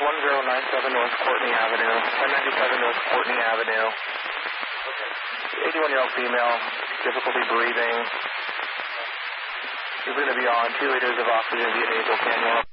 1097 North Courtney Avenue. 1097 North Courtney Avenue. Okay. 81-year-old female, difficulty breathing. She's going to be on 2 liters of oxygen via nasal cannula.